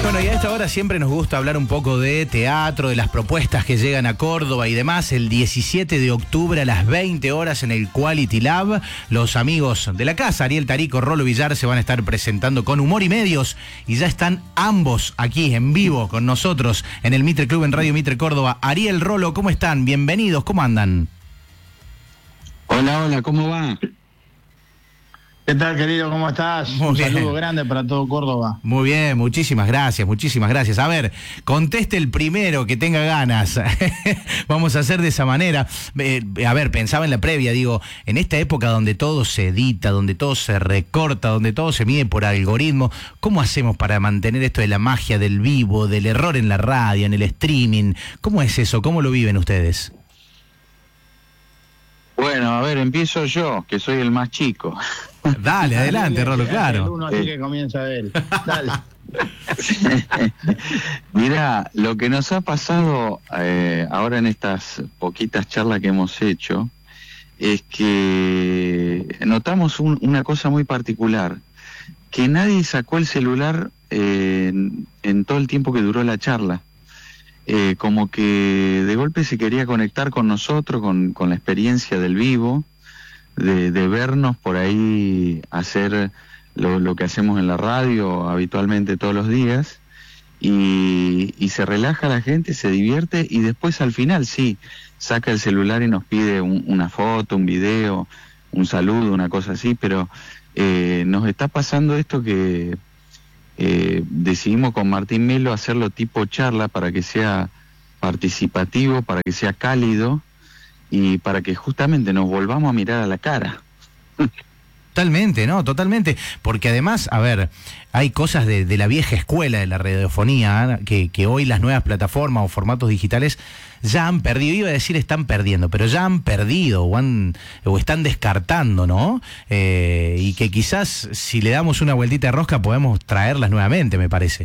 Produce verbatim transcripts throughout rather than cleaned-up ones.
Bueno, y a esta hora siempre nos gusta hablar un poco de teatro, de las propuestas que llegan a Córdoba y demás. El diecisiete de octubre a las veinte horas en el Quality Lab, los amigos de la casa, Ariel Tarico, Rolo Villar, se van a estar presentando con Humor y Medios y ya están ambos aquí en vivo con nosotros en el Mitre Club en Radio Mitre Córdoba. Ariel, Rolo, ¿cómo están? Bienvenidos, ¿cómo andan? Hola, hola, ¿cómo va? ¿Qué tal, querido? ¿Cómo estás? Muy Un bien. saludo grande para todo Córdoba. Muy bien, muchísimas gracias, muchísimas gracias. A ver, conteste el primero que tenga ganas. Vamos a hacer de esa manera. Eh, a ver, pensaba en la previa, digo, en esta época donde todo se edita, donde todo se recorta, donde todo se mide por algoritmo, ¿cómo hacemos para mantener esto de la magia del vivo, del error en la radio, en el streaming? ¿Cómo es eso? ¿Cómo lo viven ustedes? Bueno, a ver, empiezo yo, que soy el más chico. Dale, adelante, Rolo, El claro. uno, así Eh. que comienza él. Dale. Mirá, lo que nos ha pasado eh, ahora en estas poquitas charlas que hemos hecho es que notamos un- una cosa muy particular, que nadie sacó el celular eh, en, en todo el tiempo que duró la charla. Eh, como que de golpe se quería conectar con nosotros, con, con la experiencia del vivo, de, de vernos por ahí hacer lo, lo que hacemos en la radio habitualmente todos los días, y, y se relaja la gente, se divierte, y después al final sí, saca el celular y nos pide un- una foto, un video, un saludo, una cosa así, pero eh, nos está pasando esto que eh, decidimos con Martín Melo hacerlo tipo charla para que sea participativo, para que sea cálido y para que justamente nos volvamos a mirar a la cara. Totalmente, ¿no? Totalmente. Porque además, a ver, hay cosas de, de la vieja escuela de la radiofonía que, que hoy las nuevas plataformas o formatos digitales ya han perdido. Iba a decir están perdiendo, pero ya han perdido o, han, o están descartando, ¿no? Eh, y que quizás si le damos una vueltita de rosca podemos traerlas nuevamente, me parece.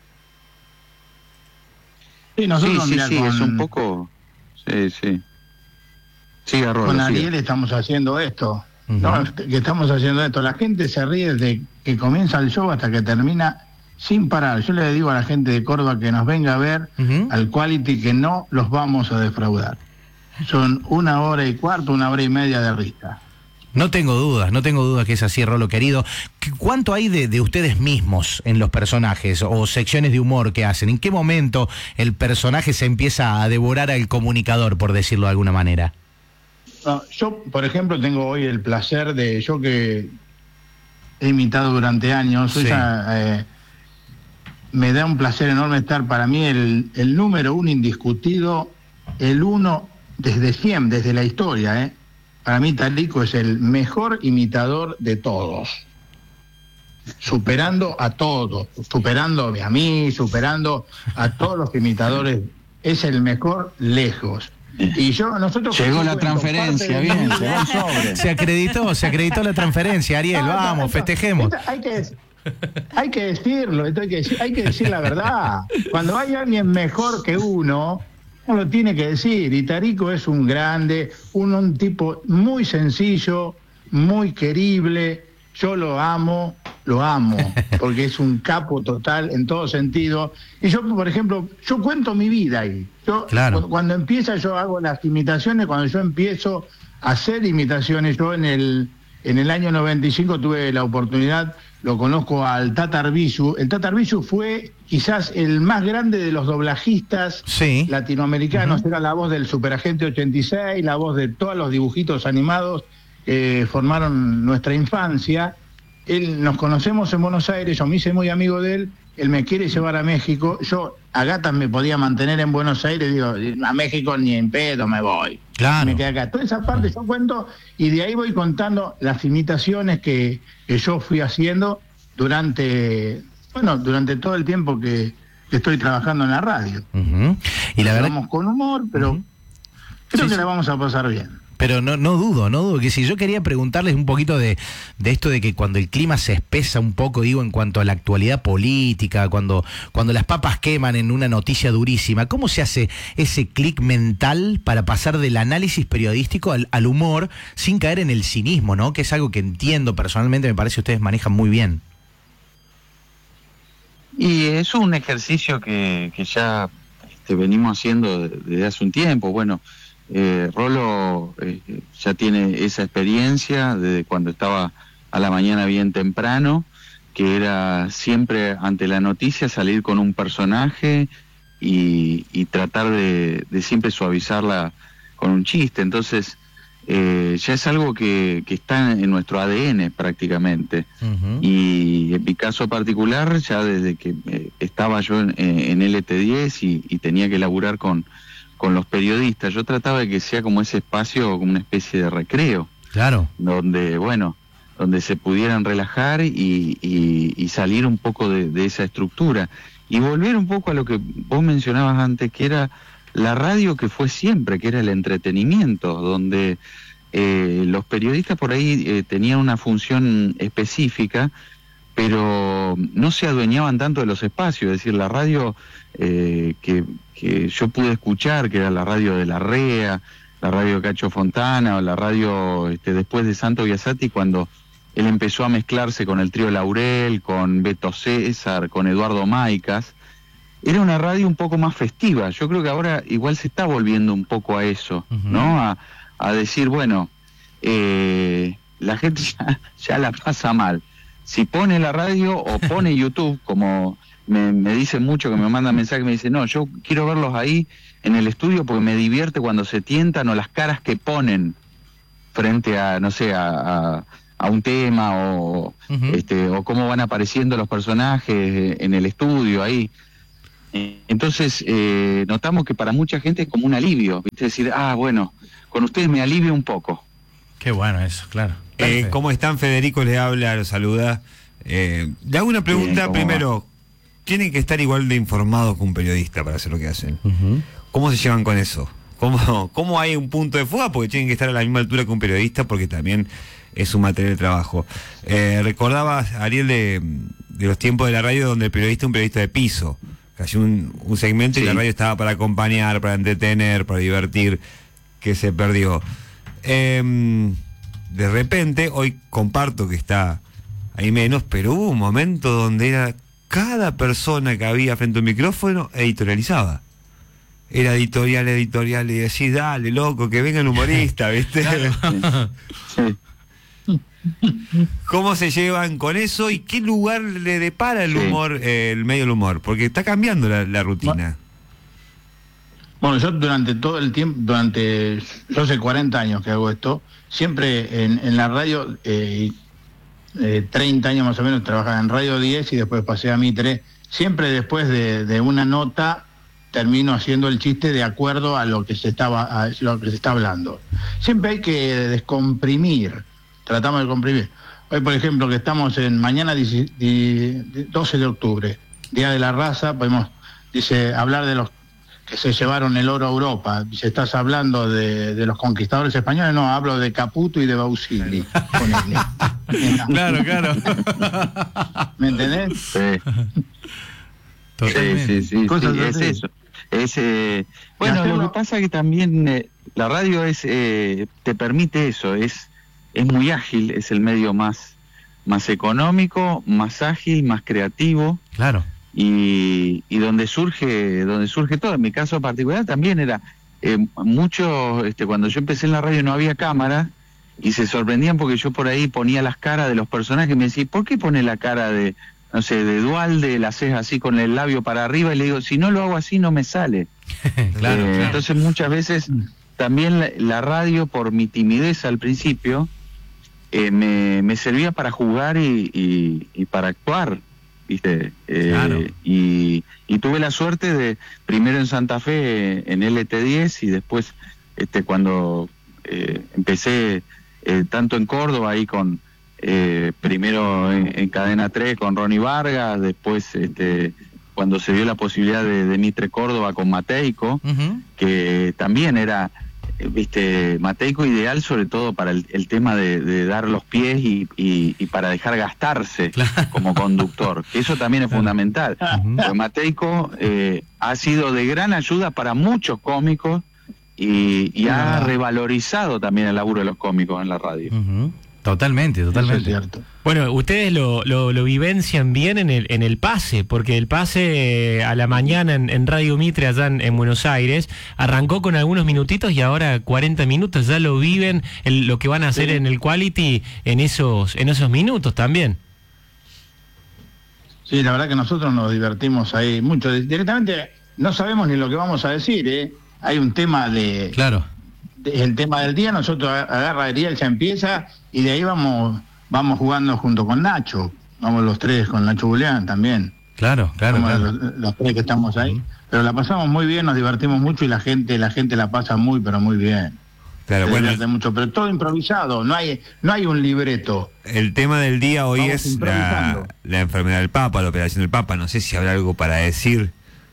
Sí, nosotros, sí, sí, mirá, sí, con, es un poco... Sí, sí. Siga, Rolo, con siga. Ariel estamos haciendo esto. Ujú. No, que estamos haciendo esto. La gente se ríe desde que comienza el show hasta que termina sin parar. Yo le digo a la gente de Córdoba que nos venga a ver Ujú. al Quality, que no los vamos a defraudar. Son una hora y cuarto, una hora y media de risa. No tengo dudas, no tengo dudas que es así, Rolo querido. ¿Qué- ¿Cuánto hay de, de ustedes mismos en los personajes o secciones de humor que hacen? ¿En qué momento el personaje se empieza a devorar al comunicador, por decirlo de alguna manera? No, yo, por ejemplo, tengo hoy el placer de, yo que he imitado durante años, Sí. esa, eh, me da un placer enorme estar para mí el, el número uno indiscutido, el uno desde siempre, desde la historia. ¿eh? Para mí Tarico es el mejor imitador de todos, superando a todos, superando a mí, superando a todos los imitadores, es el mejor lejos. Y yo, nosotros Llegó la cuento transferencia, parte de mi bien, vida. se va el sobre. Se acreditó, se acreditó la transferencia, Ariel, No, no, vamos, no, festejemos. esto Hay que, hay que decirlo, esto hay, que, decir- hay que decir la verdad. Cuando hay alguien mejor que uno, uno lo tiene que decir. Y Tarico es un grande, un, un tipo muy sencillo, muy querible. Yo lo amo, lo amo, porque es un capo total en todo sentido. Y yo, por ejemplo, yo cuento mi vida ahí. Yo, Claro. cu- Cuando empieza, yo hago las imitaciones, cuando yo empiezo a hacer imitaciones, yo en el, en el año noventa y cinco tuve la oportunidad, lo conozco al Tata Arbizu. El Tata Arbizu fue quizás el más grande de los doblajistas Sí. latinoamericanos. Ujú. Era la voz del Superagente ochenta y seis, la voz de todos los dibujitos animados que formaron nuestra infancia. Él, nos conocemos en Buenos Aires, yo me hice muy amigo de él, él me quiere llevar a México. Yo a gatas me podía mantener en Buenos Aires, digo, a México ni en pedo me voy. Claro. Me quedé acá. Toda esa parte yo cuento y de ahí voy contando las imitaciones que, que yo fui haciendo durante, bueno, durante todo el tiempo que, que estoy trabajando en la radio. Ujú. Y la verdad, Vamos con humor, pero Ujú. creo Sí, que sí. la vamos a pasar bien. pero no, no dudo, no dudo que si yo quería preguntarles un poquito de, de esto de que cuando el clima se espesa un poco, digo, en cuanto a la actualidad política, cuando, cuando las papas queman en una noticia durísima, ¿cómo se hace ese clic mental para pasar del análisis periodístico al, al humor sin caer en el cinismo, ¿no? Que es algo que entiendo personalmente, me parece que ustedes manejan muy bien. Y es un ejercicio que, que ya este, venimos haciendo desde hace un tiempo. Bueno, eh, Rolo eh, ya tiene esa experiencia desde cuando estaba a la mañana bien temprano, que era siempre ante la noticia salir con un personaje y, y tratar de, de siempre suavizarla con un chiste. Entonces eh, ya es algo que, que está en nuestro A D N prácticamente. Uh-huh. Y en mi caso particular, ya desde que eh, estaba yo en, en L T diez y, y tenía que laburar con, con los periodistas, yo trataba de que sea como ese espacio, como una especie de recreo. Claro. Donde, bueno, donde se pudieran relajar y, y, y salir un poco de, de esa estructura. Y volver un poco a lo que vos mencionabas antes, que era la radio que fue siempre, que era el entretenimiento, donde eh, los periodistas por ahí eh, tenían una función específica, pero no se adueñaban tanto de los espacios. Es decir, la radio eh, que, que yo pude escuchar, que era la radio de la REA, la radio de Cacho Fontana, o la radio este, después de Santo Biasati, cuando él empezó a mezclarse con el trío Laurel, con Beto César, con Eduardo Maicas, era una radio un poco más festiva. Yo creo que ahora igual se está volviendo un poco a eso, uh-huh. ¿no? A, a decir, bueno, eh, la gente ya, ya la pasa mal. Si pone la radio o pone YouTube, como me, me dicen mucho, que me mandan mensajes, me dicen, no, yo quiero verlos ahí en el estudio porque me divierte cuando se tientan o las caras que ponen frente a, no sé, a... a a un tema o uh-huh. este o cómo van apareciendo los personajes en el estudio ahí. Entonces eh, notamos que para mucha gente es como un alivio, ¿viste? Decir, ah, bueno, con ustedes me alivio un poco. Qué bueno eso, claro. Eh, ¿Cómo están? Federico le habla, lo saluda. Eh, le hago una pregunta. Bien, primero, va? Tienen que estar igual de informados que un periodista para hacer lo que hacen. Uh-huh. ¿Cómo se llevan con eso? ¿Cómo, ¿Cómo hay un punto de fuga? Porque tienen que estar a la misma altura que un periodista, porque también es un material de trabajo. Eh, recordaba, Ariel, de, de los tiempos de la radio donde el periodista es un periodista de piso. Casi un, un segmento sí. Y la radio estaba para acompañar, para entretener, para divertir, que se perdió. Eh, de repente, hoy comparto que está ahí menos, pero hubo un momento donde era cada persona que había frente a un micrófono editorializaba. Era editorial, editorial, y decís, dale, loco, que venga el humorista, ¿viste? Sí. ¿Cómo se llevan con eso y qué lugar le depara el humor, eh, el medio del humor? Porque está cambiando la, la rutina. Bueno, yo durante todo el tiempo, durante, yo hace cuarenta años que hago esto, siempre en, en la radio, eh, eh, treinta años más o menos, trabajaba en Radio diez y después pasé a Mitre. Siempre después de, de una nota termino haciendo el chiste de acuerdo a lo que se estaba, a lo que se está hablando. Siempre hay que descomprimir. Tratamos de comprimir. Hoy, por ejemplo, que estamos en mañana doce de octubre, Día de la Raza, podemos, dice, hablar de los que se llevaron el oro a Europa. Dice, ¿estás hablando de, de los conquistadores españoles? No, hablo de Caputo y de Bausili. Claro, claro. ¿Me entendés? Sí. Totalmente. Sí, sí, sí, Cosas sí, es eso. Es, eh, bueno, lo que pasa es que también eh, la radio es eh, te permite eso, es es muy ágil, es el medio más más económico, más ágil, más creativo. Claro. Y, y donde surge donde surge todo. En mi caso particular también era eh, mucho, este, cuando yo empecé en la radio no había cámara y se sorprendían porque yo por ahí ponía las caras de los personajes y me decían, ¿por qué pone la cara de, no sé, de Dualde, la ceja así con el labio para arriba? Y le digo, si no lo hago así no me sale. Claro, eh, claro. Entonces muchas veces también la, la radio, por mi timidez al principio, eh, me, me servía para jugar y, y, y para actuar, ¿viste? Eh, claro. y, y tuve la suerte de, primero en Santa Fe, en L T diez, y después este cuando eh, empecé eh, tanto en Córdoba, ahí con... Eh, primero en, en Cadena tres con Ronnie Vargas, después este cuando se dio la posibilidad de, de Mitre Córdoba con Mateico, uh-huh. que también era, viste, Mateico ideal sobre todo para el, el tema de, de dar los pies y, y, y para dejar gastarse claro. como conductor, que eso también es fundamental. Uh-huh. Porque Mateico eh, ha sido de gran ayuda para muchos cómicos y, y uh-huh. ha revalorizado también el laburo de los cómicos en la radio. Uh-huh. Totalmente, totalmente. Eso es cierto. Bueno, ustedes lo, lo, lo vivencian bien en el, en el pase, porque el pase eh, a la mañana en, en Radio Mitre allá en, en Buenos Aires arrancó con algunos minutitos y ahora cuarenta minutos, ya lo viven, el, lo que van a hacer Sí. en el Quality en esos, en esos minutos también. Sí, la verdad que nosotros nos divertimos ahí mucho. Directamente no sabemos ni lo que vamos a decir, ¿eh? Hay un tema de... Claro. de- el tema del día, nosotros a- agarra Ariel, ya empieza, y de ahí vamos vamos jugando junto con Nacho. Vamos los tres, con Nacho Julián también. Claro, claro, Somos claro. Los, los tres que estamos ahí. Pero la pasamos muy bien, nos divertimos mucho y la gente la gente la pasa muy, pero muy bien. Claro, Se bueno, divierte mucho, pero todo improvisado, no hay no hay un libreto. el tema del día hoy Vamos es la, improvisando. la enfermedad del Papa, la operación del Papa. No sé si habrá algo para decir.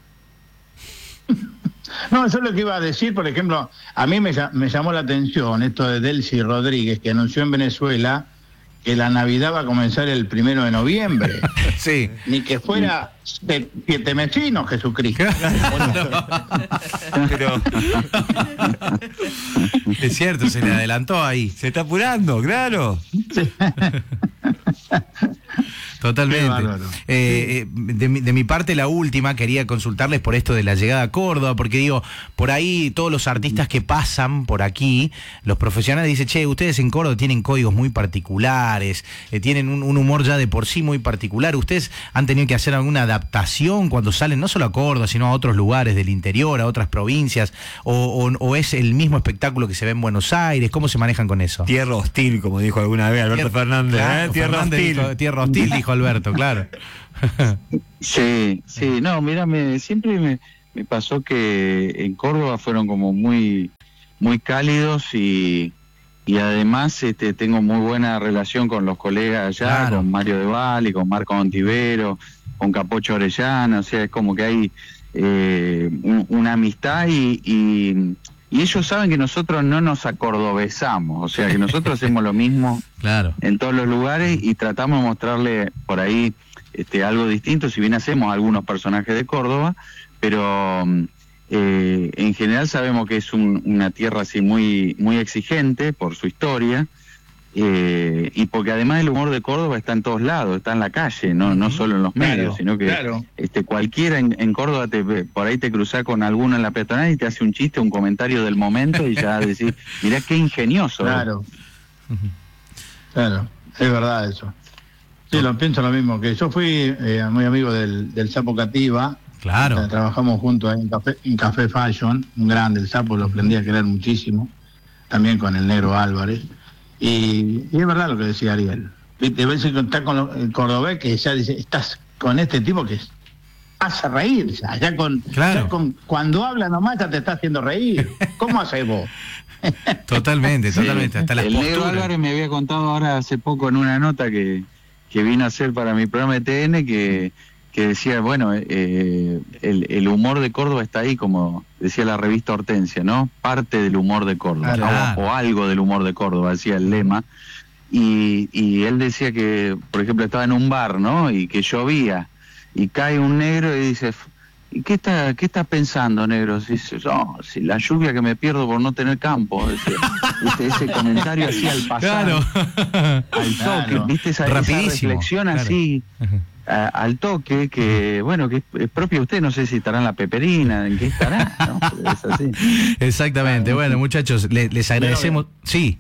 No, eso es lo que iba a decir, por ejemplo, a mí me, lla- me llamó la atención esto de Delcy Rodríguez, que anunció en Venezuela que la Navidad va a comenzar el primero de noviembre. Sí. Ni que fuera de siete mesinos, Jesucristo. Pero Es cierto, se le adelantó ahí. se está apurando, claro. Totalmente. Qué bárbaro. Eh, eh, de, mi, de mi parte, la última, quería consultarles por esto de la llegada a Córdoba, porque digo, por ahí todos los artistas que pasan por aquí, los profesionales dicen, che, ustedes en Córdoba tienen códigos muy particulares, eh, tienen un, un humor ya de por sí muy particular. ¿Ustedes han tenido que hacer alguna adaptación cuando salen no solo a Córdoba, sino a otros lugares del interior, a otras provincias? ¿O, o, o es el mismo espectáculo que se ve en Buenos Aires? ¿Cómo se manejan con eso? Tierra hostil, como dijo alguna vez Alberto Tierra- Fernández. Claro, ¿eh? Tierra Fernández hostil. dijo- tierra hostil, dijo Alberto, claro. Sí, sí, no, mira, me, siempre me, me pasó que en Córdoba fueron como muy, muy cálidos y, y además este, tengo muy buena relación con los colegas allá, Claro. con Mario De Valle, con Marco Montivero, con Capocho Orellana, o sea, es como que hay eh, un- una amistad y, y, y ellos saben que nosotros no nos acordobesamos, o sea, que nosotros hacemos lo mismo Claro. en todos los lugares y tratamos de mostrarle por ahí este, algo distinto, si bien hacemos algunos personajes de Córdoba, pero mm, eh, en general sabemos que es un- una tierra así muy, muy exigente por su historia, eh, y porque además el humor de Córdoba está en todos lados, está en la calle, no, no solo en los Claro, medios, sino que claro. este, cualquiera en, en Córdoba te, ve- por ahí te cruzás con alguno en la peatonal y te hace un chiste, un comentario del momento y ya decís, mirá qué ingenioso. Claro. Claro, es verdad eso. Sí, lo pienso lo mismo, que yo fui eh, muy amigo del, del Sapo Cativa. Claro. Eh, Trabajamos juntos ahí en Café, en Café Fashion, un grande, el Sapo lo aprendí a querer muchísimo, también con el Negro Álvarez. Y, y es verdad lo que decía Ariel. Viste, a veces está con lo- el cordobés que ya dice, estás con este tipo que es- hace reír, ya, ya con, Claro. ya con cuando habla nomás ya te está haciendo reír. ¿Cómo haces vos? Totalmente, totalmente. Hasta las el Negro posturas. Álvarez me había contado ahora hace poco en una nota que, que vino a hacer para mi programa de T N que, que decía, bueno, eh, el, el humor de Córdoba está ahí, como decía la revista Hortensia, ¿no? Parte del humor de Córdoba, Claro. o, o algo del humor de Córdoba, decía el lema. Y, y él decía que, por ejemplo, estaba en un bar, ¿no? Y que llovía, y cae un negro y dice, ¿y qué está, qué está pensando, negro? Dice, no, si la lluvia que me pierdo por no tener campo. Dice, ¿viste? Ese comentario así al pasar, Claro. al toque, Claro. ¿viste? Esa, esa Rapidísimo, reflexión claro. así, a- al toque, que, bueno, que es, es propio de usted, no sé si estará en la peperina, en qué estará, ¿no? Pero es así. Exactamente. Bueno, muchachos, le- les agradecemos. Sí.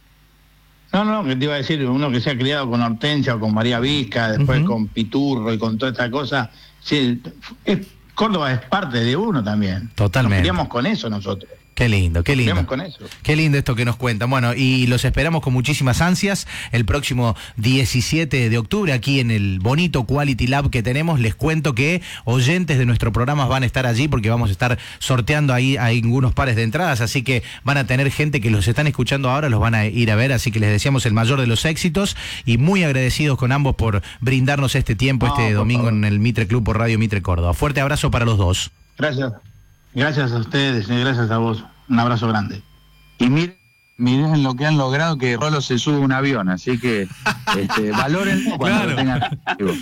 No, no, que te iba a decir, uno que se ha criado con Hortensia o con María Vizca, después Ujú. con Piturro y con toda esta cosa, sí, es- Córdoba es parte de uno también. Totalmente. Nos criamos con eso nosotros. Qué lindo, qué Nos lindo. criamos con eso. Qué lindo esto que nos cuentan. Bueno, y los esperamos con muchísimas ansias el próximo diecisiete de octubre aquí en el bonito Quality Lab que tenemos. Les cuento que oyentes de nuestro programa van a estar allí porque vamos a estar sorteando ahí algunos pares de entradas, así que van a tener gente que los están escuchando ahora, los van a ir a ver, así que les deseamos el mayor de los éxitos y muy agradecidos con ambos por brindarnos este tiempo, No, este por domingo favor. en el Mitre Club por Radio Mitre Córdoba. Fuerte abrazo para los dos. Gracias. Gracias a ustedes y gracias a vos. Un abrazo grande. Y miren, miren lo que han logrado, que Rolo se sube a un avión, así que este, valórenlo cuando Claro. lo tengan.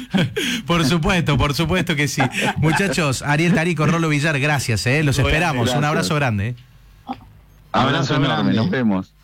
Por supuesto, por supuesto que sí. Muchachos, Ariel Tarico, Rolo Villar, gracias, eh. Los Bueno, esperamos. Un gracias. abrazo grande. eh. Abrazo Abrazo enorme, grande. nos vemos.